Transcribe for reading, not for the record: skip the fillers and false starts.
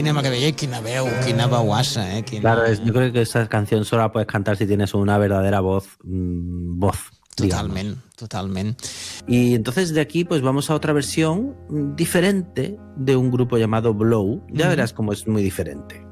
cinema que veia i quina veuassa, Claro, yo creo que esa canción solo la puedes cantar si tienes una verdadera voz. Totalment. Y entonces de aquí pues vamos a otra versión diferente de un grupo llamado Blow. Ya verás cómo es muy diferente.